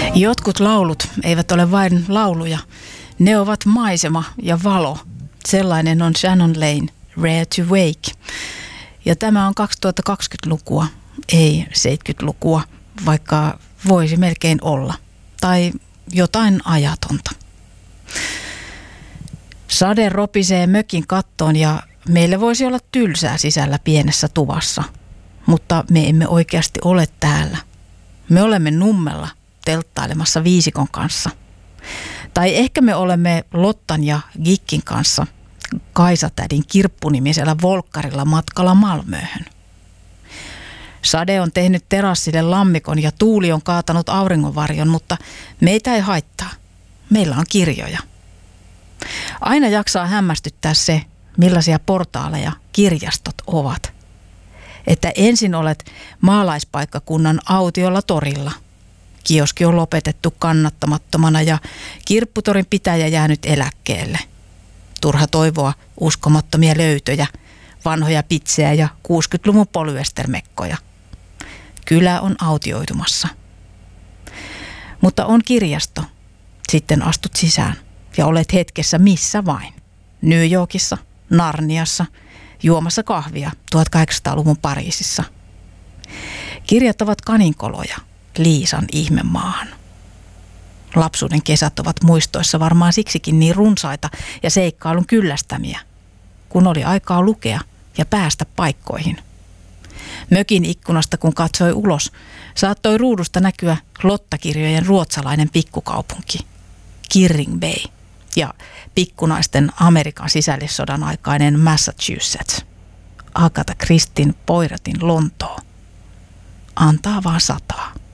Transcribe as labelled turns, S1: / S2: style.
S1: Jotkut laulut eivät ole vain lauluja. Ne ovat maisema ja valo. Sellainen on Shannon Lane, Rare to Wake. Ja tämä on 2020-lukua, ei 70-lukua, vaikka voisi melkein olla. Tai jotain ajatonta. Sade ropisee mökin kattoon ja meille voisi olla tylsää sisällä pienessä tuvassa. Mutta me emme oikeasti ole täällä. Me olemme Nummella telttailemassa viisikon kanssa. Tai ehkä me olemme Lottan ja Gikkin kanssa Kaisatädin kirppunimisellä volkkarilla matkalla Malmöhön. Sade on tehnyt terassille lammikon ja tuuli on kaatanut auringonvarjon, mutta meitä ei haittaa. Meillä on kirjoja. Aina jaksaa hämmästyttää se, millaisia portaaleja kirjastot ovat. Että ensin olet maalaispaikkakunnan autiolla torilla. Kioski on lopetettu kannattamattomana ja kirpputorin pitäjä jäänyt eläkkeelle. Turha toivoa uskomattomia löytöjä, vanhoja pitsejä ja 60-luvun polyestermekkoja. Kylä on autioitumassa. Mutta on kirjasto. Sitten astut sisään ja olet hetkessä missä vain. New Yorkissa, Narniassa, juomassa kahvia 1800-luvun Pariisissa. Kirjat ovat kaninkoloja Liisan ihmemaahan. Lapsuuden kesät ovat muistoissa varmaan siksikin niin runsaita ja seikkailun kyllästämiä, kun oli aikaa lukea ja päästä paikkoihin. Mökin ikkunasta kun katsoi ulos, saattoi ruudusta näkyä Lottakirjojen ruotsalainen pikkukaupunki, Kirring Bay, ja pikkunaisten Amerikan sisällissodan aikainen Massachusetts, Agatha Christien Poiratin Lontoo. Antaa vaan sataa.